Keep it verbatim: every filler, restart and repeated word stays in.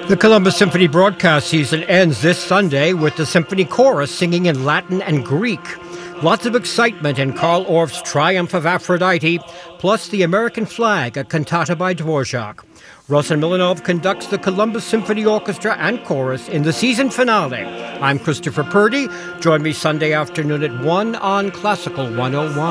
The Columbus Symphony broadcast season ends this Sunday with the symphony chorus singing in Latin and Greek. Lots of excitement in Carl Orff's Triumph of Aphrodite, plus the American flag, a cantata by Dvorak. Rosen Milanov conducts the Columbus Symphony Orchestra and Chorus in the season finale. I'm Christopher Purdy. Join me Sunday afternoon at one on Classical one oh one.